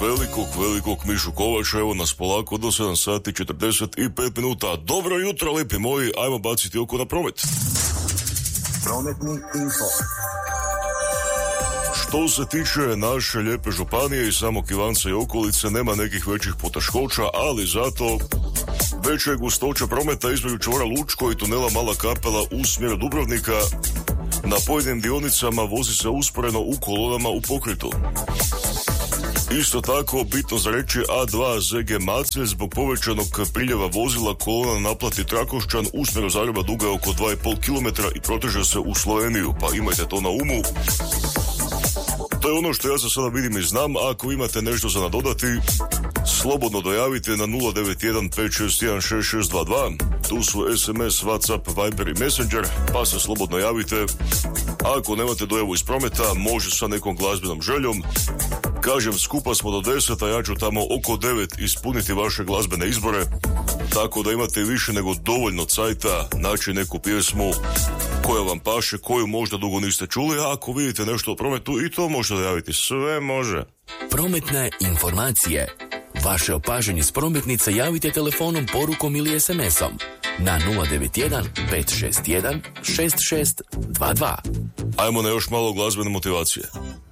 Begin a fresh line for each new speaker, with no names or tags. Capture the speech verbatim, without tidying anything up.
velikog, velikog Mišu Kovača. Evo nas polako do sedam sati četrdeset pet minuta. Dobro jutro, lijepi moji, ajmo baciti oko na promet.
Prometni info.
Što se tiče naše lijepe županije i samog Ivanca i okolice, nema nekih većih poteškoća, ali zato veća je gustoća prometa između čvora Lučko i tunela Mala Kapela u smjeru Dubrovnika. Na pojedinim dionicama vozi se usporeno u kolonama u pokretu. Isto tako, bitno za reći A dva Z G Macelj zbog povećanog priljeva vozila kolona na naplati Trakošćan u smjeru Zagreba duga je oko dva i pol kilometra i proteže se u Sloveniju, pa imajte to na umu. To je ono što ja za sada vidim i znam, a ako imate nešto za nadodati, slobodno dojavite na nula devet jedan pet šest jedan šest šest dva dva. Tu su es em es, WhatsApp, Viber i Messenger, pa se slobodno javite. Ako nemate dojavu iz prometa, može sa nekom glazbenom željom. Kažem, skupa smo do deset, a ja ću tamo oko devet ispuniti vaše glazbene izbore, tako da imate više nego dovoljno cajta naći neku pjesmu koja vam paše, koju možda dugo niste čuli, a ako vidite nešto o prometu i to možete dojaviti, sve može.
Prometne informacije. Vaše opažanje s prometnica javite telefonom, porukom ili es em esom na nula devet jedan pet šest jedan šest šest dva dva.
Ajmo na još malo glazbene motivacije.